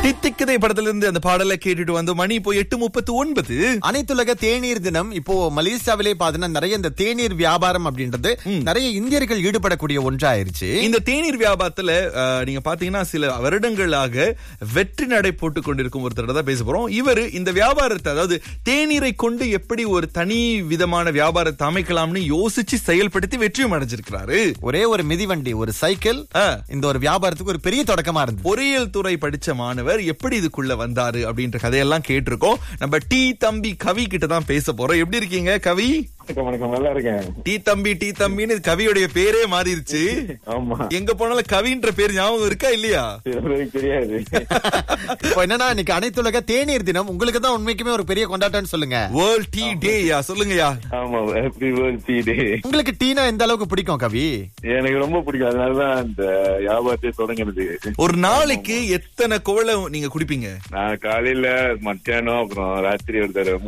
தித்திக்குதை படத்துல இருந்து அந்த பாடலை கேட்டுட்டு வந்து மணி இப்போ 8:39. அனைத்துலக தேநீர் தினம். இப்போ மலேசியாவிலே பாத்தீங்கன்னா நிறைய இந்த தேநீர் வியாபாரம் அப்படின்றது நிறைய இந்தியர்கள் ஈடுபடக்கூடிய ஒன்றாயிருச்சு. இந்த தேநீர் வியாபாரத்துல நீங்க பாத்தீங்கன்னா சில வருடங்களாக வெற்றி நடை போட்டுக் கொண்டிருக்கும் ஒருத்தர் தான் பேச போறோம். இவரு இந்த வியாபாரத்தை, அதாவது தேநீரை கொண்டு எப்படி ஒரு தனி விதமான வியாபாரத்தை அமைக்கலாம்னு யோசிச்சு செயல்படுத்தி வெற்றியும் அடைஞ்சிருக்கிறாரு. ஒரே ஒரு மிதிவண்டி, ஒரு சைக்கிள், இந்த ஒரு வியாபாரத்துக்கு ஒரு பெரிய தொடக்கமா இருந்தது. பொறியியல் துறை படிச்ச மாணவர் எப்படி இதுக்குள்ள வந்தாரு அப்படின்ற கதையெல்லாம் கேட்டிருக்கோம். நம்ம டி தம்பி கவி கிட்ட தான் பேச போறோம். எப்படி இருக்கீங்க கவி? நல்லா இருக்கேன். டி தம்பின்னு கவியோடைய பேரே மாறிடுச்சு. ஆமா, எங்க போனாலும் கவின்ற பேர் ஞாபகம் இருக்கா இல்லையா? தெரியாது. இப்போ என்னன்னா இன்னைக்கு அனைத்துலக தேநீர் தினம். உங்களுக்கு தான் உண்மைக்குமே ஒரு பெரிய கொண்டாட்டம்னு சொல்லுங்க. World tea டேயா? சொல்லுங்கயா. ஆமா, ஹேப்பி வேர்ல்ட் டீ டே. உங்களுக்கு டீனா எந்த அளவுக்கு பிடிக்கும் கவி? எனக்கு ரொம்ப பிடிக்கும். அதனாலதான் இந்த வியாபாரத்தை தொடங்குறது. ஒரு நாளைக்கு எத்தனை கோவலை நீங்க குடிப்பீங்க? நான் காலையில, மத்தியானம், அப்புறம் ராத்திரி ஒரு தடவை,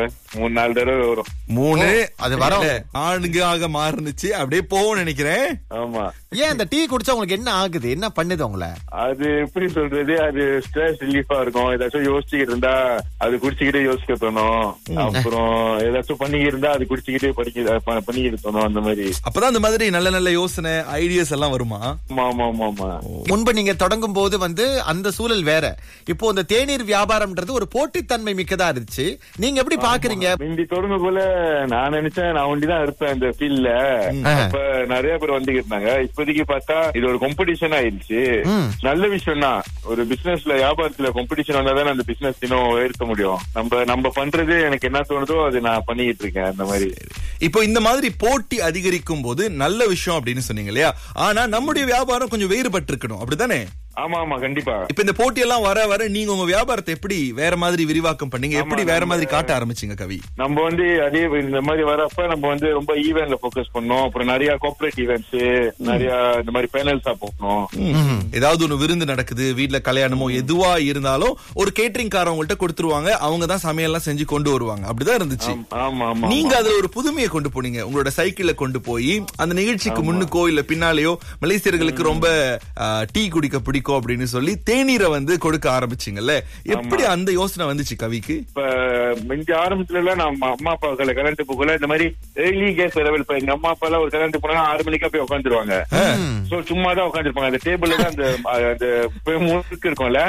3-4 தடவை வரும். 3 அது வரும். ஆணுங்க மாறுனுச்சு அப்படியே போகும் நினைக்கிறேன். ஆமா. ஏன் அந்த டீ குடிச்சா உங்களுக்கு என்ன ஆகுது, என்ன பண்ணுது உங்களை? அது எப்படி சொல்றது, அது ஸ்ட்ரெஸ் ரிலீஃபா இருக்கும். ஏதாச்சும் யோசிச்சுக்கிட்டு இருந்தா அது குடிச்சுக்கிட்டே யோசிக்க தோணும். அப்புறம் ஏதாச்சும் பண்ணிக்கிட்டு இருந்தா அது குடிச்சுக்கிட்டே பண்ணிக்கிட்டு தோணும். அந்த மாதிரி அப்பதான் அந்த மாதிரி நல்ல நல்ல யோசனை, ஐடியாஸ் எல்லாம் வருமா? ஆமா. முன்பு நீங்க தொடங்கும் போது அந்த சூழல் வேற. இப்போ இந்த தேநீர் வியாபாரம்ன்றது ஒரு போட்டித்தன்மை மிக்கதா இருந்துச்சு. நீங்க எப்படி பாக்குறீங்க? முந்தி தொடங்க போல நான் நினைச்சேன் நான் ஒண்டிதான் இருப்பேன் இந்த ஃபீல்ட்ல. அப்ப நிறைய பேர் வந்துகிட்டு இருந்தாங்க. இப்போதைக்கு பார்த்தா இது ஒரு காம்படிஷன் ஆயிடுச்சு. நல்ல விஷயம் தான். ஒரு பிசினஸ்ல, வியாபாரத்துல காம்படிஷன் வந்தாதானே அந்த பிசினஸ் இன்னும் உயர்த்த முடியும். நம்ம பண்றது எனக்கு என்ன தோணுதோ அது நான் பண்ணிக்கிட்டு இருக்கேன். அந்த மாதிரி இப்போ இந்த மாதிரி போட்டி அதிகரிக்கும் போது நல்ல விஷயம் அப்படின்னு சொன்னீங்க இல்லையா? ஆனா நம்முடைய வியாபாரம் கொஞ்சம் வேறுபட்டு இருக்கணும், அப்படித்தானே? ஆமா, கண்டிப்பா. இப்ப இந்த போட்டி எல்லாம் வர நீங்க உங்க வியாபாரத்தை எப்படி வேற மாதிரி விரிவாக்கம் பண்ணீங்க? எப்படி வேற மாதிரி காட்ட ஆரம்பிச்சீங்க கவி? நம்ம அதே இந்த மாதிரி வரப்ப நம்ம ரொம்ப ஈவென்ட்ல போக்கஸ் பண்ணோம். அப்புறம் நிறைய கார்ப்பரேட் ஈவென்ட்ஸ், நிறைய இந்த மாதிரி பேனல்ஸா போகணும். ஏதாவது ஒரு விருந்து நடக்குது, வீட்டுல கல்யாணமோ எதுவா இருந்தாலும் ஒரு கேட்டரிங் காரவங்கள்ட்ட கொடுத்துருவாங்க. அவங்க தான் சமையல்லாம் செஞ்சு கொண்டு வருவாங்க. அப்படிதான் இருந்துச்சு. நீங்க அதுல ஒரு புதுமையை கொண்டு போனீங்க. உங்களோட சைக்கிள்ல கொண்டு போய் அந்த நிகழ்ச்சிக்கு முன்னுக்கோ இல்ல பின்னாலேயோ மலேசியர்களுக்கு ரொம்ப டீ குடிக்க பிடிக்கும் அப்படின்னு சொல்லி தேநீரை கொடுக்க ஆரம்பிச்சீங்கல்ல. எப்படி அந்த யோசனை வந்துச்சு கவிக்கு? இப்ப முந்தைய ஆரம்பத்துல நம்ம அம்மா அப்பா கல்யாணத்து போகல இந்த மாதிரி ஏர்லி கேஸ் லெவல். இப்ப எங்க அம்மா அப்பா எல்லாம் ஒரு கல்யாணத்துக்கு போனா 6 மணிக்கா போய் உட்காந்துருவாங்க. சும்மா தான் உட்காந்துருப்பாங்க. அந்த டேபிள்ல தான் அந்த முறுக்கு இருக்கும்ல,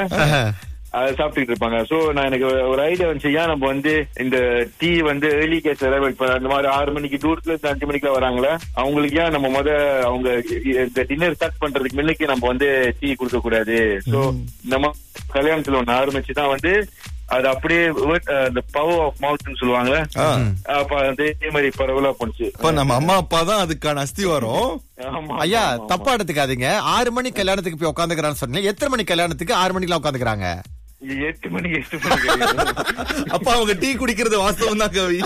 அதை சாப்பிட்டுட்டு இருப்பாங்க. சோ நான் எனக்கு ஒரு ஐடியா வந்துச்சு, ஏன் நம்ம இந்த டீ ஏர்லி கேஸ் லெவல், இப்ப அந்த மாதிரி 6 மணிக்கு தூரத்துல 5 மணிக்கு வராங்களே, அவங்களுக்கு ஏன் நம்ம அவங்க இந்த டின்னர் ஸ்டார்ட் பண்றதுக்கு முன்னுக்கு நம்ம டீ கொடுக்க கூடாது. சோ நம்ம கல்யாணத்துல ஒண்ணு ஆரம்பிச்சுதான் அது அப்படியே இந்த பவர் ஆஃப் மவுத்னு சொல்லுவாங்க. அப்ப அதே மாதிரி பரவலா போனுச்சு. நம்ம அம்மா அப்பா தான் அதுக்கான அஸ்திவாரம். ஐயா, தப்பா எடுத்துக்காதீங்க. 6 மணி கல்யாணத்துக்கு போய் உட்காந்துக்கிறான்னு சொன்னீங்க. எத்தனை மணி கல்யாணத்துக்கு 6 மணிக்கெல்லாம் உட்காந்துக்கிறாங்க? 8 மணிக்கு. அப்ப அவங்க டீ குடிக்கிறது வாஸ்தவம் தான் கவி.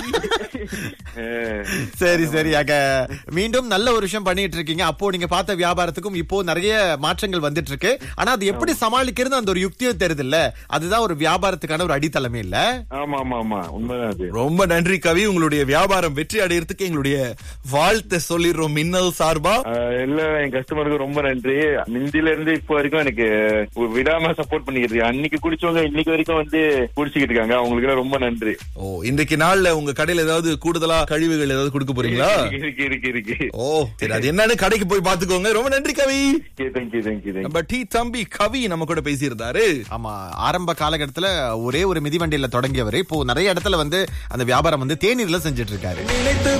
சரி ஆக மீண்டும் நல்ல ஒரு விஷயம் பண்ணிட்டு இருக்கீங்க. அப்போ நீங்க பார்த்த வியாபாரத்துக்கும் இப்போ நிறைய மாற்றங்கள் வந்துட்டு இருக்கு. ஆனா அது எப்படி சமாளிக்கிறது அந்த ஒரு யுக்தியும் தெரியுது இல்ல. அதுதான் ஒரு வியாபாரத்துக்கான ஒரு அடித்தளமே இல்ல. ஆமா உண்மைதான். ரொம்ப நன்றி கவி. உங்களுடைய வியாபாரம் வெற்றி அடையறதுக்கு எங்களுடைய வாழ்த்தை சொல்லிடுறோம் மின்னல் சார்பா. என் கஸ்டமருக்கு ரொம்ப நன்றி. முந்தில இருந்து இப்போ வரைக்கும் எனக்கு விடாம சப்போர்ட் பண்ணிக்கிட்டு, அன்னைக்கு குடிச்சவங்க இன்னைக்கு வரைக்கும் குடிச்சுக்கிட்டு இருக்காங்க. அவங்களுக்கு ரொம்ப நன்றி. இன்றைக்கு நாள்ல உங்க கடையில ஏதாவது கூடுதலா கழிவுகள் ஏதாவது கொடுக்க போறீங்களா? இருக்கு. சரி, அது என்னன்னு கடைக்கு போய் பாத்துக்கோங்க. ரொம்ப நன்றி கவி. தேங்க்யூ. நம்ம டி தம்பி கவி நம்ம கூட பேசியிருந்தாரு. ஆமா, ஆரம்ப காலகட்டத்துல ஒரே ஒரு மிதிவண்டியில தொடங்கியவர் இப்போ நிறைய இடத்துல அந்த வியாபாரம் தேநீர்ல செஞ்சுட்டு இருக்காரு.